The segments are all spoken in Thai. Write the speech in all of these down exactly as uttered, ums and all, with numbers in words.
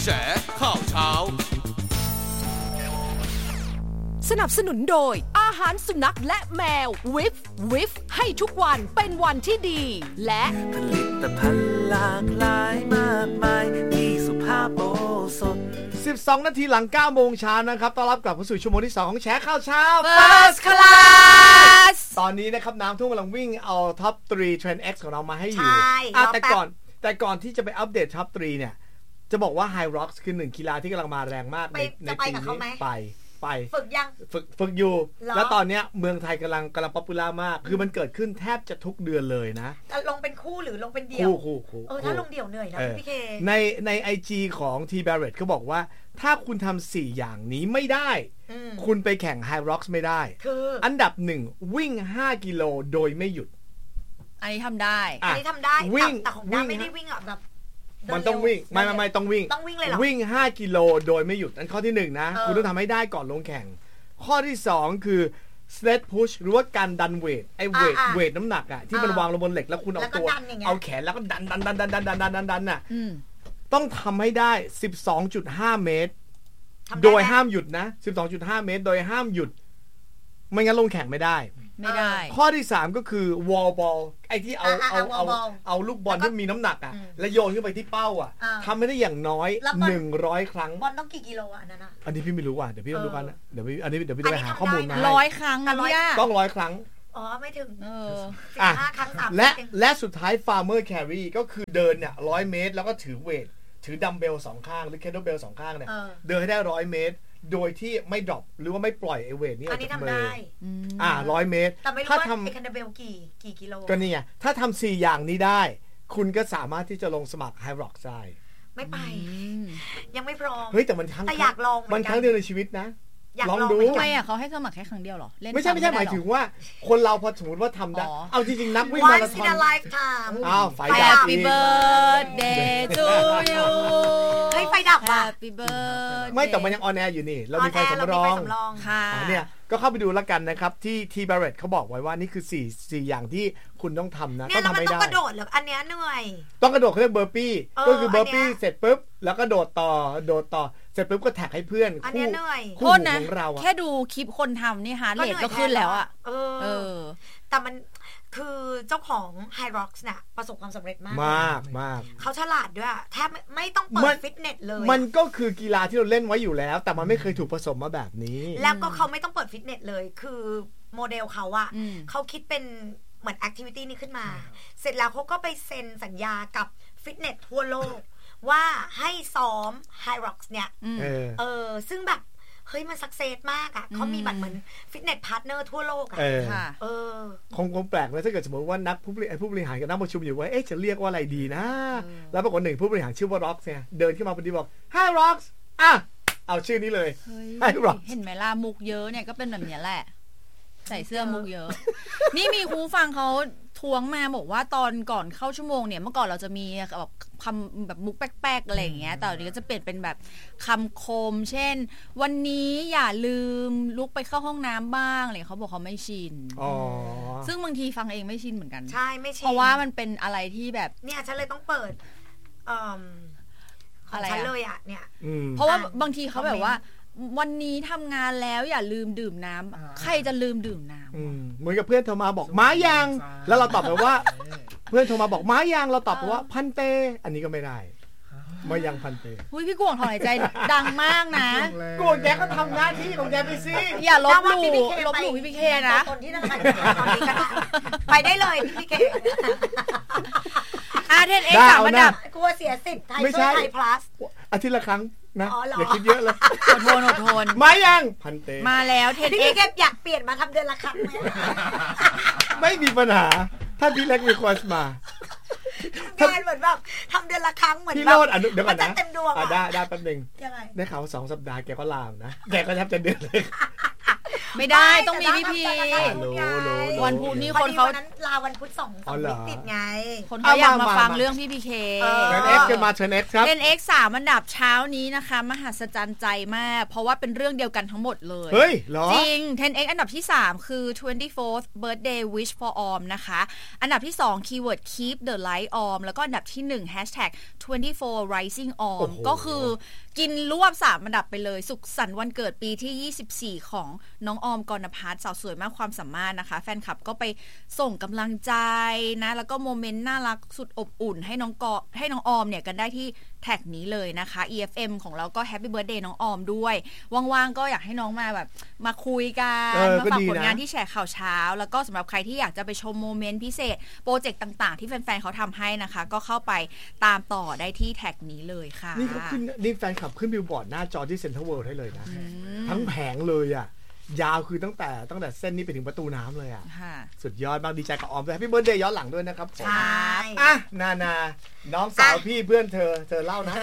ข่าวเช้าสนับสนุนโดยอาหารสุนัขและแมววิฟวิฟให้ทุกวันเป็นวันที่ดีและผลิตภัณฑ์หลากหลายมากมายมีสุภาพโอสถสิบสองนาทีหลังเก้าโมงเช้านะครับต้อนรับกลับเข้าสู่ชั่วโมงที่สองของแชร์ข่าวเช้า First Class ตอนนี้นะครับน้ำท่วมกำลังวิ่งเอาท็อปสาม Trend X ของเรามาให้อยู่แต่ก่อนแต่ก่อนที่จะไปอัปเดตท็อปสามเนี่ยจะบอกว่า High Rocks คือหนึ่งกีฬาที่กำลังมาแรงมากในในปีนี้ไปไปฝึกยังฝึกฝึกอยู่แล้วตอนนี้เมืองไทยกำลังกำลังป๊อปปูล่ามากคือมันเกิดขึ้นแทบจะทุกเดือนเลยนะลงเป็นคู่หรือลงเป็นเดี่ยวคู่คู่คู่เออถ้าลงเดี่ยวเหนื่อยนะพี่เคในใน ไอ จี ของ T Barrett เขาบอกว่าถ้าคุณทำสี่อย่างนี้ไม่ได้คุณไปแข่ง High Rocks ไม่ได้คืออันดับหนึ่งวิ่งห้ากิโลโดยไม่หยุดอันนี้ทำได้อันนี้ทำได้แต่ของน้าไม่ได้วิ่งอ่ะแบบมันต้องวิ่งไม่ไม่ไม่ต้องวิ่งต้องวิ่งเลยเหรอวิ่งห้ากิโลโดยไม่หยุดอันข้อที่หนึ่งนะคุณต้องทำให้ได้ก่อนลงแข่งข้อที่สองคือ sled push หรือว่าการดันเวทไอ้เวทเวทน้ำหนักอ่ะที่มันวางลงบนเหล็กแล้วคุณเอาตัวเอาแขนแล้วก็ดันดันดันดันดันดันดันดันดันน่ะต้องทำให้ได้ สิบสองจุดห้า เมตรโดยห้ามหยุดนะ สิบสองจุดห้า เมตรโดยห้ามหยุดไม่งั้นลงแข่งไม่ได้ไม่ได้ข้อที่สามก็คือ wall ball ไอ้ที่เอาเอาเอาเอาลูกบอลที่มีน้ำหนักอ่ะแล้วโยนขึ้นไปที่เป้าอ่ะทำไม่ได้อย่างน้อยหนึ่งร้อยครั้งบอลต้องกี่กิโลอ่ะนั่นน่ะอันนี้พี่ไม่รู้ว่ะเดี๋ยวพี่ต้องดูกันนะเดี๋ยวพี่อันนี้เดี๋ยวพี่จะไปหาข้อมูลมาร้อยครั้งนะพี่ต้องร้อยครั้งอ๋อไม่ถึงเออสิบห้าครั้งสามและและสุดท้าย farmer carry ก็คือเดินเนี่ยร้อยเมตรแล้วก็ถือเวทถือดัมเบลสองข้างหรือเคทเทิลเบลสองข้างเนี่ยเดินให้ได้ร้อยเมตรโดยที่ไม่ดรอปหรือว่าไม่ปล่อยไอเวทนี่ออกจากมืออ่าร้อยเมตรถ้าทำไอคันเดเบลกี่กี่กิโลก็นี่ไงถ้าทำสี่อย่างนี้ได้คุณก็สามารถที่จะลงสมัคร High Rocks ได้ไม่ไปยังไม่พร้อมเฮ้ยแต่มันครั้งแต่อยากลองมันครั้งเดียวในชีวิตนะลองดูทำไมอ่ะเขาให้สมัครแค่ครั้งเดียวหรอไม่ใช่ไม่ใช่หมายถึงว่าคนเราพอสมมติว่าทำได้เอาจริงๆนักวิ่งมาราธอน once in a lifetime อ้าวไฟดับ Happy birthday to you เฮ้ยไฟดับว่ะ Happy birthday ไม่แต่มันยังออนแอร์อยู่นี่เรามีไฟสำรองค่ะเนี่ยก็เข้าไปดูแล้วกันนะครับที่ T Barrett เขาบอกไว้ว่านี่คือสี่ สี่อย่างที่คุณต้องทำนะต้องทำให้ได้ต้องกระโดดเหรออันเนี้ยเหนื่อยต้องกระโดดเขาเรียกเบอร์ปี้ก็คือเบอร์ปี้เสร็จปุ๊บแล้วก็โดดต่อโดดต่อเสร็จปุ๊บก็แท็กให้เพื่อนคู่คู่ของเราแค่ดูคลิปคนทำนี่ฮะเรทก็ขึ้นแล้วอ่ะเออแต่มันคือเจ้าของ High Rocks เนี่ยประสบความสำเร็จมากมากมากเขาฉลาดด้วยแทบไม่ต้องเปิดฟิตเนสเลยมันก็คือกีฬาที่เราเล่นไว้อยู่แล้วแต่มันไม่เคยถูกผสมมาแบบนี้แล้วก็เขาไม่ต้องเปิดฟิตเนสเลยคือโมเดลเขาอะเขาคิดเป็นเหมือนแอคทิวิตี้นี้ขึ้นมาเสร็จแล้วเขาก็ไปเซ็นสัญญากับฟิตเนสทั่วโลกว่าให้ซ้อม High Rocks เนี่ยเออซึ่งแบบเฮ้ยมันสักเซสมากอ่ะเขามีแบบเหมือนฟิตเนสพาร์ทเนอร์ทั่วโลกอ่ะเออคงคงแปลกเลยถ้าเกิดสมมติว่านักผู้บริหารผู้บริหารกับนักประชุมอยู่ว่าเอ๊ะจะเรียกว่าอะไรดีนะแล้วปรากฏหนึ่งผู้บริหารชื่อว่า Rocks เนี่ยเดินขึ้นมาพอดีบอก Hi Rocks อ่ะเอาชื่อนี้เลย Hi Rocks เห็นไหมล่ะมุกเยอะเนี่ยก็เป็นแบบนี้แหละใส่เสื้อมุกเยอะนี่มีครูฟังเขาทวงมาบอกว่าตอนก่อนเข้าชั่วโมงเนี่ยเมื่อก่อนเราจะมีแบบคำแบบมุกแป๊กๆอะไรอย่างเงี้ยแต่เดี๋ยวจะเปลี่ยนเป็นแบบคำคมเช่นวันนี้อย่าลืมลุกไปเข้าห้องน้ำบ้างอะไรเขาบอกเขาไม่ชินซึ่งบางทีฟังเองไม่ชินเหมือนกันใช่ไม่ชินเพราะว่ามันเป็นอะไรที่แบบเนี่ยฉันเลยต้องเปิดอะไรฉันเลยอ่ะเนี่ยเพราะว่าบางทีเขาแบบว่าวันนี้ทำงานแล้วอย่าลืมดื่มน้ำใครจะลืมดื่มน้ำเหมือนกับเพื่อนโทรมาบอกม้ายังแล้วเราตอบไปว่าเพื่อนโทรมาบอกม้ายังเราตอบไปว่าพันเตอันนี้ก็ไม่ได้มายังพันเตอุ้ยพี่กวงถอนหายใจดังมากนะกวงแกก็ทำหน้าที่ของแกไปสิอย่าลบหลู่ลบหลู่พี่พีเคนะคนที่นั่งตอนนี้ก็ได้ไปได้เลยพี่พีเคอาเทนเอ็กซ์สามอันดับกลัวเสียสิทธิ์ไทยช่วยไทยพลัสอาทิตย์ละครั้งนะอย่าคิดเยอะเลยอดทนอดทนมายังพันเตมาแล้วเทนเอ็กซ์อยากเปลี่ยนมาทำเดือนละครั้งไหมไม่มีปัญหาถ้าพี่เล็กมีควอสมางานเหมือนแบบทำเดือนละครั้งเหมือนพี่โรดเดี๋ยวก่อนนะเต็มดวงได้ได้แป๊บนึงได้ข่าวสองสัปดาห์แกก็ลานะแกก็แทบจะเดือนเลยไม่ได้ต้องมีพี่พี วันพุธนี่คนเขาลาวันพุธสองสองวิติดไงคนเขาอยากมาฟังเรื่องพี่พีเคเทรน X กันมาเทรน X ครับเทรน X สามอันดับเช้านี้นะคะมหัศจรรย์ใจมากเพราะว่าเป็นเรื่องเดียวกันทั้งหมดเลยเฮ้ยเหรอจริง เทรน X อันดับที่สามคือ twenty-fourth birthday wish for Om นะคะอันดับที่สองคีย์เวิร์ด keep the light on แล้วก็อันดับที่หนึ่ง hashtag twenty-four rising on ก็คือกินรวบสามอันดับไปเลยสุขสันต์วันเกิดปีที่ยี่สิบสี่ของน้องออมกรณภัทรสาวสวยมากความสามารถนะคะแฟนคลับก็ไปส่งกำลังใจนะแล้วก็โมเมนต์น่ารักสุดอบอุ่นให้น้องกอให้น้องออมเนี่ยกันได้ที่แท็กนี้เลยนะคะ อี เอฟ เอ็ม ของเราก็แฮปปี้เบิร์ธเดย์น้องออมด้วยว่างๆก็อยากให้น้องมาแบบมาคุยกันมาฝากผลงานที่แชร์ข่าวเช้าแล้วก็สำหรับใครที่อยากจะไปชมโมเมนต์พิเศษโปรเจกต์ต่างๆที่แฟนๆเขาทำให้นะคะก็เข้าไปตามต่อได้ที่แท็กนี้เลยค่ะนี่เขาขึ้นนี่แฟนคลับขึ้นบิลบอร์ดหน้าจอที่เซ็นทรัลเวิลด์ให้เลยนะทั้งแผงเลยอ่ะยาวคือตั้งแต่ตั้งแต่เส้นนี้ไปถึงประตูน้ำเลยอ่ะสุดยอดมากดีใจกับออมด้วยแฮปปี้เบิร์ธเดย์ย้อนหลังด้วยนะครับผมอ่ะนานาน้องสาวพี่เพื่อนเธอเธอเล่านะ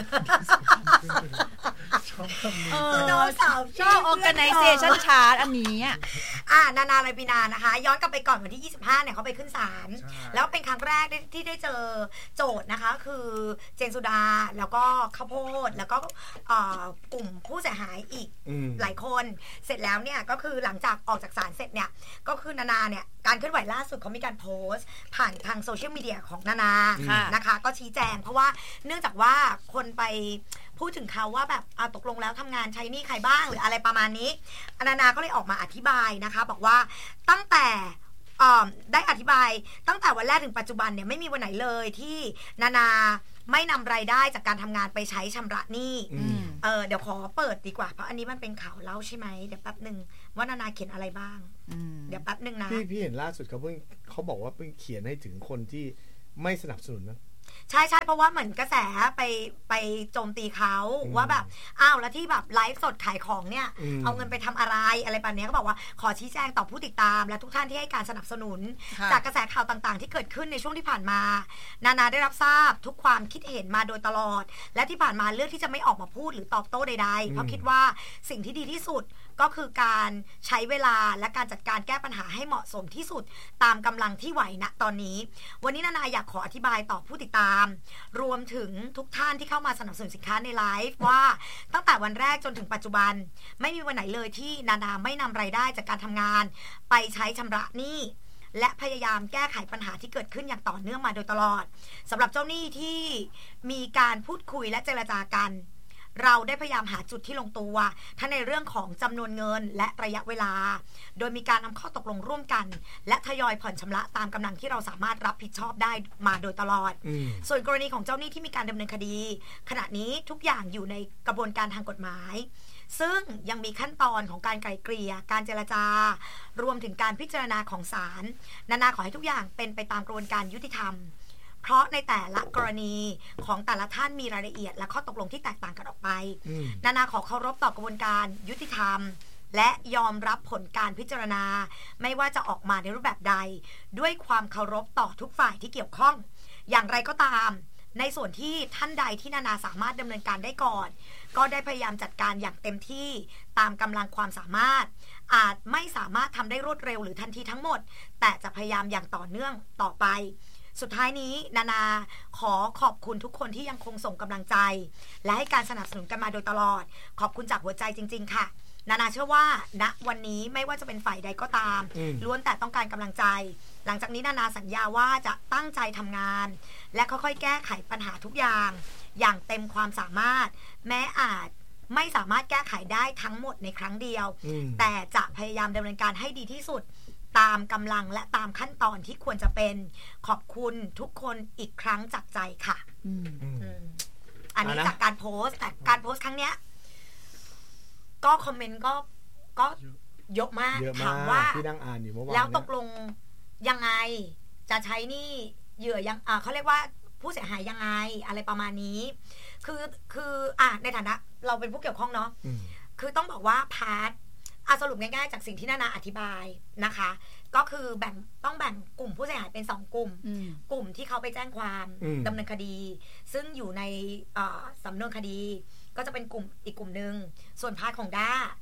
น้องสาวชอบ organization chart อันนี้อ่ะอ่ะนานาไรปีนานะคะย้อนกลับไปก่อนวันที่ยี่สิบห้าเนี่ยเขาไปขึ้นศาลแล้วเป็นครั้งแรกที่ได้เจอโจทย์นะคะคือเจนสุดาแล้วก็ข้าวโพดแล้วก็กลุ่มผู้เสียหายอีกหลายคนเสร็จแล้วเนี่ยก็คือหลังจากออกจากศาลเสร็จเนี่ยก็คือนานาเนี่ยการเคลื่อนไหวล่าสุดเขามีการโพสต์ผ่านทางโซเชียลมีเดียของนานานะคะก็ชี้แจงเพราะว่าเนื่องจากว่าคนไปพูดถึงเขาว่าแบบเอาตกลงแล้วทำงานใช้หนี้ใครบ้างหรืออะไรประมาณนี้นานาก็เลยออกมาอธิบายนะคะบอกว่าตั้งแต่ได้อธิบายตั้งแต่วันแรกถึงปัจจุบันเนี่ยไม่มีวันไหนเลยที่นานาไม่นำรายได้จากการทำงานไปใช้ชำระหนี้เออเดี๋ยวขอเปิดดีกว่าเพราะอันนี้มันเป็นข่าวเล่าใช่ไหมเดี๋ยวแป๊บนึงว่านานาเขียนอะไรบ้างเดี๋ยวแป๊บนึงนะพี่พี่เห็นล่าสุดเขาเพิ่งเขาบอกว่าเพิ่งเขียนให้ถึงคนที่ไม่สนับสนุนนะใช่ใช่เพราะว่าเหมือนกระแสไปไปโจมตีเขาว่าแบบอ้าวแล้วที่แบบไลฟ์สดขายของเนี่ยเอาเงินไปทำอะไรอะไรแบบนี้ก็บอกว่าขอชี้แจงต่อผู้ติดตามและทุกท่านที่ให้การสนับสนุนจากกระแสข่าวต่างๆที่เกิดขึ้นในช่วงที่ผ่านมานานาได้รับทราบทุกความคิดเห็นมาโดยตลอดและที่ผ่านมาเลือกที่จะไม่ออกมาพูดหรือตอบโต้ใดๆเพราะคิดว่าสิ่งที่ดีที่สุดก็คือการใช้เวลาและการจัดการแก้ปัญหาให้เหมาะสมที่สุดตามกำลังที่ไหวณตอนนี้วันนี้นานาอยากขออธิบายต่อผู้ติดตามรวมถึงทุกท่านที่เข้ามาสนับสนุนสินค้าในไลฟ์ว่าตั้งแต่วันแรกจนถึงปัจจุบันไม่มีวันไหนเลยที่นานาไม่นำรายได้จากการทำงานไปใช้ชำระหนี้และพยายามแก้ไขปัญหาที่เกิดขึ้นอย่างต่อเนื่องมาโดยตลอดสำหรับเจ้าหนี้ที่มีการพูดคุยและเจรจากันเราได้พยายามหาจุดที่ลงตัวทั้งในเรื่องของจำนวนเงินและระยะเวลาโดยมีการนำข้อตกลงร่วมกันและทยอยผ่อนชำระตามกำลังที่เราสามารถรับผิดชอบได้มาโดยตลอดส่วนกรณีของเจ้าหนี้ที่มีการดำเนินคดีขณะนี้ทุกอย่างอยู่ในกระบวนการทางกฎหมายซึ่งยังมีขั้นตอนของการไกล่เกลี่ยการเจรจารวมถึงการพิจารณาของศาลนานาขอให้ทุกอย่างเป็นไปตามกระบวนการยุติธรรมเพราะในแต่ละกรณีของแต่ละท่านมีรายละเอียดและข้อตกลงที่แตกต่างกันออกไปนานาขอเคารพต่อกระบวนการยุติธรรมและยอมรับผลการพิจารณาไม่ว่าจะออกมาในรูปแบบใดด้วยความเคารพต่อทุกฝ่ายที่เกี่ยวข้องอย่างไรก็ตามในส่วนที่ท่านใดที่นานาสามารถดำเนินการได้ก่อนก็ได้พยายามจัดการอย่างเต็มที่ตามกำลังความสามารถอาจไม่สามารถทำได้รวดเร็วหรือทันทีทั้งหมดแต่จะพยายามอย่างต่อเนื่องต่อไปสุดท้ายนี้นานาขอขอบคุณทุกคนที่ยังคงส่งกำลังใจและให้การสนับสนุนกันมาโดยตลอดขอบคุณจากหัวใจจริงๆค่ะนานาเชื่อว่าณวันนี้ไม่ว่าจะเป็นฝ่ายใดก็ตามล้วนแต่ต้องการกำลังใจหลังจากนี้นานาสัญญาว่าจะตั้งใจทำงานและค่อยๆแก้ไขปัญหาทุกอย่างอย่างเต็มความสามารถแม้อาจไม่สามารถแก้ไขได้ทั้งหมดในครั้งเดียวแต่จะพยายามดำเนินการให้ดีที่สุดตามกำลังและตามขั้นตอนที่ควรจะเป็นขอบคุณทุกคนอีกครั้งจากใจค่ะ อ, อันนี้จากการโพสต์แต่การโพสต์ครั้งเนี้ยก็คอมเมนต์ก็ก็เยอะมากถามว่าที่นั่งอ่านอยู่เมื่อวานแล้วตกลงยังไงจะใช้นี่เหยื่อยังอ่าเขาเรียกว่าผู้เสียหายยังไงอะไรประมาณนี้คือคืออ่ะในฐานะเราเป็นผู้เกี่ยวข้องเนาะคือต้องบอกว่าพาร์ทสรุปง่ายๆจากสิ่งที่นานาอธิบายนะคะก็คือแบ่งต้องแบ่งกลุ่มผู้เสียหายเป็นสองกลุ่มกลุ่มที่เขาไปแจ้งความดำเนินคดีซึ่งอยู่ในสำนวนคดีก็จะเป็นกลุ่มอีกกลุ่มนึงส่วนพาร์ทของด้า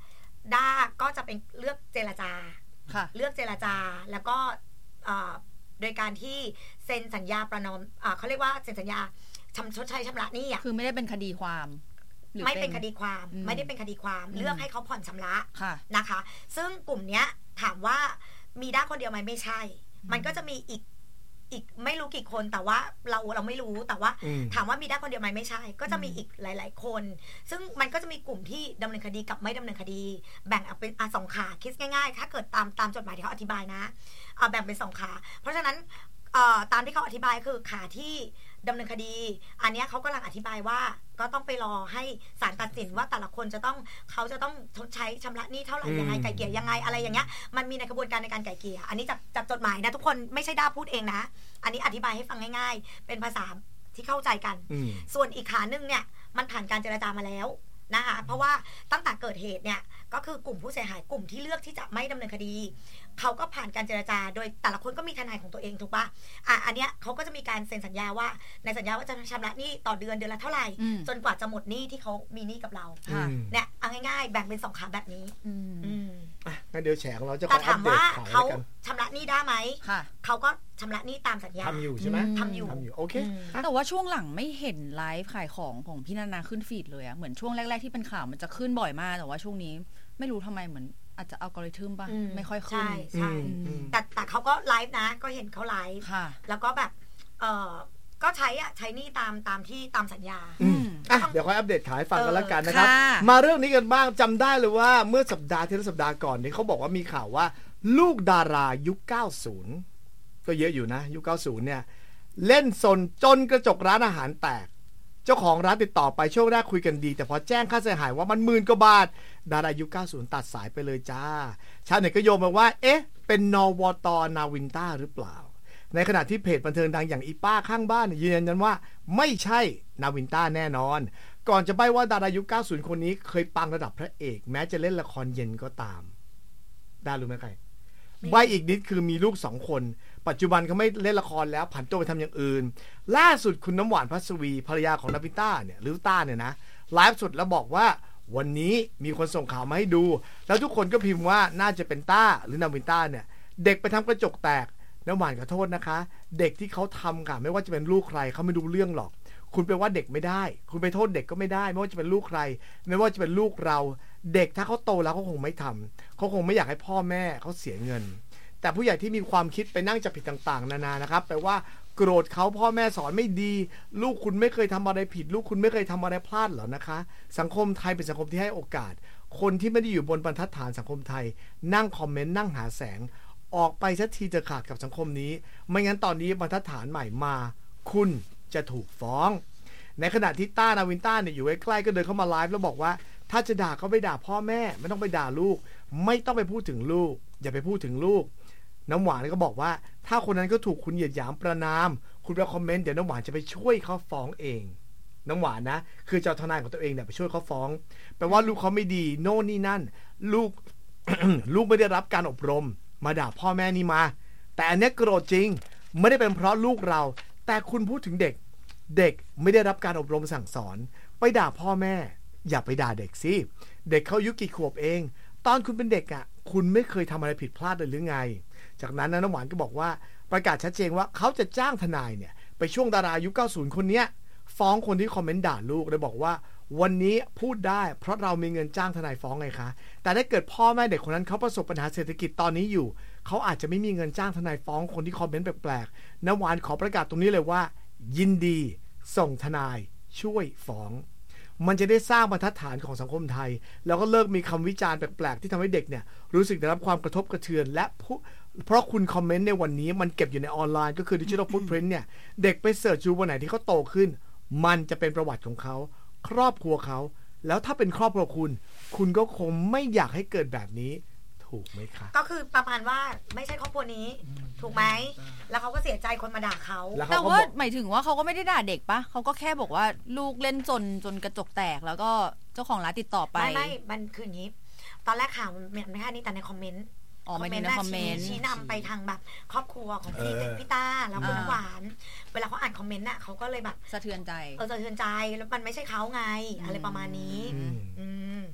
ด้าก็จะเป็นเลือกเจรจาเลือกเจรจาแล้วก็โดยการที่เซ็นสัญญาประนอมเขาเรียกว่าเซ็นสัญญาชำชดใช้ชำระหนี้อ่ะคือไม่ได้เป็นคดีความไม่เป็นคดีความไม่ได้เป็นคดีความเลือกให้เขาผ่อนชำระนะคะซึ่งกลุ่มเนี้ยถามว่ามีด้าคนเดียวไหมไม่ใช่มันก็จะมีอีกอีกไม่รู้กี่คนแต่ว่าเราเราไม่รู้แต่ว่าถามว่ามีด้าคนเดียวไหมไม่ใช่ก็จะมีอีกหลายๆคนซึ่งมันก็จะมีกลุ่มที่ดำเนินคดีกับไม่ดำเนินคดีแบ่งเป็นอ่ะสองขาคิดง่ายๆถ้าเกิดตามตามจดหมายที่เขาอธิบายนะอ่ะแบ่งเป็นสองขาเพราะฉะนั้นตามที่เขาอธิบายคือขาที่ดำเนินคดีอันนี้เขากำลังอธิบายว่าก็ต้องไปรอให้ศาลตัดสินว่าแต่ละคนจะต้องเขาจะต้องชดใช้ชำระหนี้เท่าไหร่ยังไงไกลเกลี่ยยังไงอะไรอย่างเงี้ยมันมีในกระบวนการในการไกลเกลี่ยอันนี้จากจากจดหมายนะทุกคนไม่ใช่ด้าพูดเองนะอันนี้อธิบายให้ฟังง่ายๆเป็นภาษาที่เข้าใจกันส่วนอีกขาหนึ่งเนี่ยมันผ่านการเจรจามาแล้วนะคะเพราะว่าตั้งแต่เกิดเหตุเนี่ยก็คือกลุ่มผู้เสียหายกลุ่มที่เลือกที่จะไม่ดำเนินคดีเขาก็ผ่านการเจรจาโดยแต่ละคนก็มีทนายของตัวเองถูกปะอ่ะอันเนี้ยเขาก็จะมีการเซ็นสัญญาว่าในสัญญาว่าจะชำระหนี้ต่อเดือนเดือนละเท่าไหร่จนกว่าจะหมดหนี้ที่เขามีหนี้กับเราเนี่ยเอาง่ายๆแบ่งเป็นสองขาแบบนี้อ่ะงั้นเดี๋ยวแฉของเราจะขออัปเดตข่าวแล้วกันเขาชำระหนี้ได้ไหมเขาก็ชำระหนี้ตามสัญญาทำอยู่ใช่ไหมทำอยู่ทำอยู่โอเคแต่ว่าช่วงหลังไม่เห็นไลฟ์ขายของของพี่นานาขึ้นฟีดเลยอะเหมือนช่วงแรกๆที่เป็นข่าวมันจะขึ้นบ่อยมากแต่ว่าช่วงนี้ไม่รู้ทำไมเหมือนอาจจะอัลกอริทึมป่ะไม่ค่อยขึ้นใช่ใช่แต่แต่เขาก็ไลฟ์นะก็เห็นเขาไลฟ์แล้วก็แบบเออก็ใช้อะใช้นี่ตามตามที่ตามสัญญาอ่ะเดี๋ยวค่อยอัปเดตขายฟังกันแล้วกันนะครับมาเรื่องนี้กันบ้างจำได้เลยว่าเมื่อสัปดาห์ที่แล้วสัปดาห์ก่อนนี่เขาบอกว่ามีข่าวว่าลูกดารายุคเก้าสิบก็เยอะอยู่นะยุคเก้าสิบเนี่ยเล่นซนจนกระจกร้านอาหารแตกเจ้าของร้านติดต่อไปช่วงแรกคุยกันดีแต่พอแจ้งค่าเสียหายว่ามันหมื่นกว่าบาทดารายุคเก้าสิบตัดสายไปเลยจ้าชาวเน็ตก็โยงมาว่าเอ๊ะเป็นนวตนาวินต้าหรือเปล่าในขณะที่เพจบันเทิงดังอย่างอีป้าข้างบ้านยืนยันว่าไม่ใช่นาวินต้าแน่นอนก่อนจะใบ้ว่าดารายุคเก้าสิบคนนี้เคยปังระดับพระเอกแม้จะเล่นละครเย็นก็ตามได้รู้ไหมใครใบอีกนิดคือมีลูกสองคนปัจจุบันเขาไม่เล่นละครแล้วผันตัวไปทำอย่างอื่นล่าสุดคุณน้ำหวานพัสวีภรรยาของนาวินต้าเนี่ยหรือต้าเนี่ยนะไลฟ์สดแล้วบอกว่าวันนี้มีคนส่งข่าวมาให้ดูแล้วทุกคนก็พิมพ์ว่าน่าจะเป็นต้าหรือนาวินต้าเนี่ยเด็กไปทำกระจกแตกน้ำหวานขอโทษนะคะเด็กที่เขาทำค่ะไม่ว่าจะเป็นลูกใครเขาไม่ดูเรื่องหรอกคุณไปว่าเด็กไม่ได้คุณไปโทษเด็กก็ไม่ได้ไม่ว่าจะเป็นลูกใครไม่ว่าจะเป็นลูกเราเด็กถ้าเขาโตแล้วเขาคงไม่ทำเขาคงไม่อยากให้พ่อแม่เขาเสียเงินแต่ผู้ใหญ่ที่มีความคิดไปนั่งจับผิดต่างๆนานานะครับแปลว่าโกรธเขาพ่อแม่สอนไม่ดีลูกคุณไม่เคยทำอะไรผิดลูกคุณไม่เคยทำอะไรพลาดหรอนะคะสังคมไทยเป็นสังคมที่ให้โอกาสคนที่ไม่ได้อยู่บนบรรทัดฐานสังคมไทยนั่งคอมเมนต์นั่งหาแสงออกไปสักทีจะขาดกับสังคมนี้ไม่งั้นตอนนี้บรรทัดฐานใหม่มาคุณจะถูกฟ้องในขณะที่ต้านาวินต้าเนี่ยอยู่ใกล้ๆก็เดินเข้ามาไลฟ์แล้วบอกว่าถ้าจะด่าก็ไปด่าพ่อแม่ไม่ต้องไปด่าลูกไม่ต้องไปพูดถึงลูกอย่าไปพูดถึงลูกน้ำหวานก็บอกว่าถ้าคนนั้นก็ถูกคุณเหยียดหยามประณามคุณไปคอมเมนต์เดี๋ยวน้ำหวานจะไปช่วยเขาฟ้องเองน้ำหวานนะคือเจ้าทนายของตัวเองเนี่ยไปช่วยเขาฟ้องแปลว่าลูกเขาไม่ดีโน่นนี่นั่นลูก ลูกไม่ได้รับการอบรมมาด่าพ่อแม่นี่มาแต่อันนี้โกรธจริงไม่ได้เป็นเพราะลูกเราแต่คุณพูดถึงเด็กเด็กไม่ได้รับการอบรมสั่งสอนไปด่าพ่อแม่อย่าไปด่าเด็กสิเด็กเขาอายุกี่ขวบเองตอนคุณเป็นเด็กอ่ะคุณไม่เคยทำอะไรผิดพลาดเลยหรือไงจากนั้นน้ำหวานก็บอกว่าประกาศชัดเจนว่าเขาจะจ้างทนายเนี่ยไปช่วงดารายุคเก้าสิบคนเนี้ยฟ้องคนที่คอมเมนต์ด่าลูกเลยบอกว่าวันนี้พูดได้เพราะเรามีเงินจ้างทนายฟ้องไงคะแต่ถ้าเกิดพ่อแม่เด็กคนนั้นเขาประสบปัญหาเศรษฐกิจตอนนี้อยู่เขาอาจจะไม่มีเงินจ้างทนายฟ้องคนที่คอมเมนต์แปลกๆน้ำหวานขอประกาศตรงนี้เลยว่ายินดีส่งทนายช่วยฟ้องมันจะได้สร้างบรรทัดฐานของสังคมไทยแล้วก็เลิกมีคำวิจารณ์แปลกๆที่ทำให้เด็กเนี่ยรู้สึกได้รับความกระทบกระเทือนและเพราะคุณคอมเมนต์ในวันนี้มันเก็บอยู่ในออนไลน์ก็คือ Digital Footprint เนี่ยเด็กไปเสิร์ชดูวันไหนที่เขาโตขึ้นมันจะเป็นประวัติของเขาครอบครัวเขาแล้วถ้าเป็นครอบครัวคุณคุณก็คงไม่อยากให้เกิดแบบนี้ถูกไหมคะก็คือประมาณว่าไม่ใช่ครอบครัวนี้ถูกไหมแล้วเขาก็เสียใจคนมาด่าเขาแต่ว่าหมายถึงว่าเขาก็ไม่ได้ด่าเด็กปะเขาก็แค่บอกว่าลูกเล่นจนจนกระจกแตกแล้วก็เจ้าของร้านติดต่อไปไม่ไม่มันคืออย่างนี้ตอนแรกข่าวมันไม่ใช่นี่แต่ในคอมเมนต์คอมเมนต์คอมเมนต์ชี้นำไปทางแบบครอบครัวของพี่พี่ต้าแล้วคุณน้ำหวานเวลาเขาอ่านคอมเมนต์น่ะเขาก็เลยแบบสะเทือนใจเออสะเทือนใจแล้วมันไม่ใช่เขาไงอะไรประมาณนี้เพราะ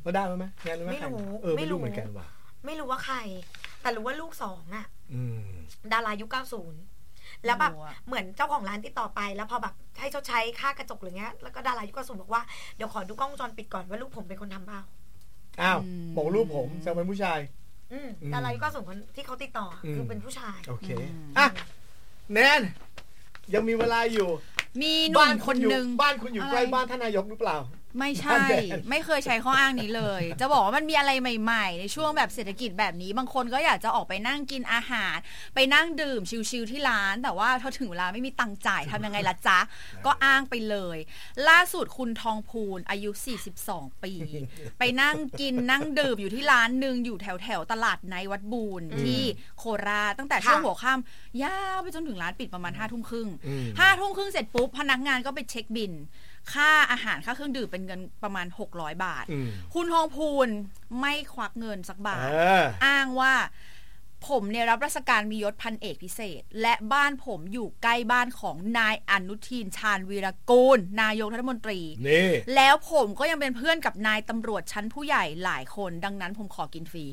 เขาได้ไหมแนนรู้ไหมไม่รู้เออไม่รู้เหมือนกันว่ะไม่รู้ว่าใครแต่รู้ว่าลูกสองอ่ะอืมดารายุคเก้าสิบแล้วแบบเหมือนเจ้าของร้านติดต่อไปแล้วพอแบบให้ชดใช้ค่ากระจกหรือเงี้ยแล้วก็ดารายุคเก้าสิบบอกว่าเดี๋ยวขอดูกล้องวงจรปิดก่อนว่าลูกผมเป็นคนทำเปล่าอ้าวบอกรูปผมแสดงเป็นผู้ชายอืมดารายุคเก้าสิบคนที่เขาติดต่อคือเป็นผู้ชายโอเคอ่ะแนนยังมีเวลาอยู่มีหนุ่มคนนึงบ้านคุณอยู่ใกล้บ้านท่านนายกหรือเปล่าไม่ใช่ไม่เคยใช้ข้ออ้างนี้เลยจะบอกว่ามันมีอะไรใหม่ๆในช่วงแบบเศรษฐกิจแบบนี้บางคนก็อยากจะออกไปนั่งกินอาหารไปนั่งดื่มชิลๆที่ร้านแต่ว่าพอถึงเวลาไม่มีตังค์จ่ายทำยังไงล่ะจ๊ะก็อ้างไปเลยล่าสุดคุณทองพูนอายุสี่สิบสองปีไปนั่งกินนั่งดื่มอยู่ที่ร้านนึงอยู่แถวแถวตลาดในวัดบูรที่โคราชตั้งแต่ช่วงหัวค่ำยาวไปจนถึงร้านปิดประมาณห้าทุ่มครึ่งห้าทุ่มครึ่งเสร็จปุ๊บพนักงานก็ไปเช็คบิลค่าอาหารค่าเครื่องดื่มเป็นเงินประมาณหกร้อยบาทคุณทองพูนไม่ควักเงินสักบาทอ้างว่าผมเนี่ยรับราชการมียศพันเอกพิเศษและบ้านผมอยู่ใกล้บ้านของนายอนุทินชาญวีรกูลนายกรัฐมนตรีแล้วผมก็ยังเป็นเพื่อนกับนายตำรวจชั้นผู้ใหญ่หลายคนดังนั้นผมขอกินฟรี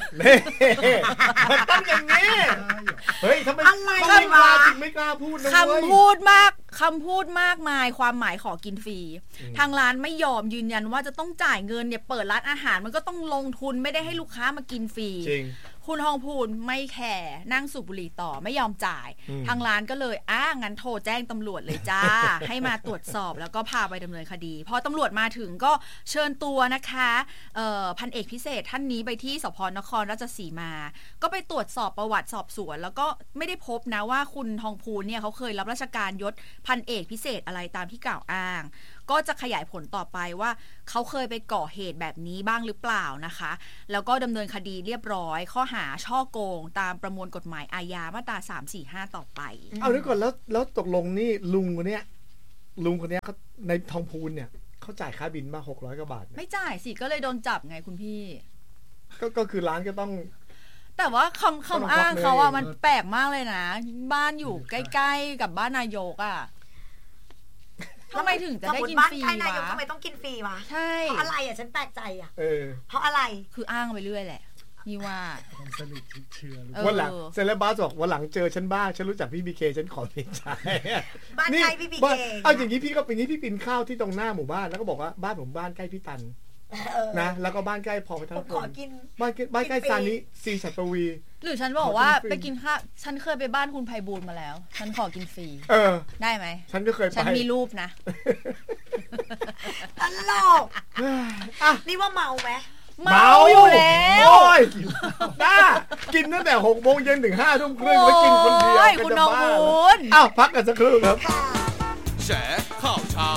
มันต้องอย่างนี้เฮ้ยทำไมทำไมมาถึงไม่กล้าพูดนะคำพูดมากคำพูดมากมายความหมายขอกินฟรีทางร้านไม่ยอมยืนยันว่าจะต้องจ่ายเงินเนี่ยเปิดร้านอาหารมันก็ต้องลงทุนไม่ได้ให้ลูกค้ามากินฟรีคุณทองพูนไม่แคร์นั่งสูบบุหรี่ต่อไม่ยอมจ่ายทางร้านก็เลยอ้างั้นโทรแจ้งตำรวจเลยจ้า ให้มาตรวจสอบแล้วก็พาไปดำเนินคดีพอตำรวจมาถึงก็เชิญตัวนะคะพันเอกพิเศษท่านนี้ไปที่สภ.นครราชสีมาก็ไปตรวจสอบประวัติสอบสวนแล้วก็ไม่ได้พบนะว่าคุณทองพูนเนี่ยเขาเคยรับราชการยศพันเอกพิเศษอะไรตามที่กล่าวอ้างก็จะขยายผลต่อไปว่าเขาเคยไปก่อเหตุแบบนี้บ้างหรือเปล่านะคะแล้วก็ดำเนินคดีเรียบร้อยข้อหาช่อโกงตามประมวลกฎหมายอาญามาตราสาม สี่ ห้าต่อไปเอาด้วยก่อนแล้วแล้วตกลงนี่ลุงคนเนี้ยลุงคนเนี้ยเขาในทองพูนเนี่ยเขาจ่ายค่าบินมาหกร้อยกว่าบาทไม่จ่ายสิก็เลยโดนจับไงคุณพี่ก็ก็คือร้านก็ต้องแต่ว่าคำคำอ้างเขาอ่ะมันแปลกมากเลยนะบ้านอยู่ใกล้ๆกับบ้านนายกอ่ะทำไมถึงจะได้กินฟรีวะบ้านใกล้นายกทำไมต้องกินฟรีวะใช่เพราะอะไรอ่ะฉันแปลกใจอ่ะเออเพราะอะไรคืออ้างไปเรื่อยแหละนี่ว่าความสนิทชิดเชื้อวันหลังเซเลบาสบอกวันหลังเจอฉันบ้างฉันรู้จักพี่บีเคฉันขอเพลงใจบ้านใกล้พี่บีเคเอาอย่างนี้พี่ก็อย่างนี้พี่ปินข้าวที่ตรงหน้าหมู่บ้านแล้วก็บอกว่าบ้านผมบ้านใกล้พี่ตันนะแล้วก็บ้านใกล้พอไปทั้งคนบ้านบ้านใกล้ซานิซีฉัตรวีหรือฉันบอกว่าไปกินข้าวฉันเคยไปบ้านคุณไพบูลย์มาแล้วฉันขอกินฟรีเออได้ไหมฉันก็เคยไปฉันมีรูปนะตลกนี่ว่าเมาไหมเมาอยู่แล้วโอ้ยน่ากินตั้งแต่หกโมงเย็นถึงห้าทุ่มครึ่งแล้วกินคนเดียวกันจะบ้าอ้าวพักกันสักครู่ครับแฉข่าวเช้า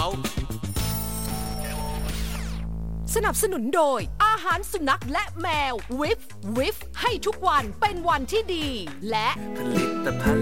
สนับสนุนโดยอาหารสุนัขและแมววิฟวิฟให้ทุกวันเป็นวันที่ดีและผลิตภัณฑ์